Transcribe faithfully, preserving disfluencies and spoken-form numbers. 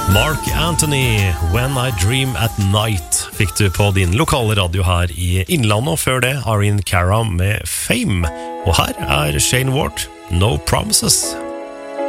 Mark Anthony, When I Dream at Night, fikk du på din lokale radio her i Innlandet, og før det Irene Cara med Fame. Og her er Shane Ward, No Promises.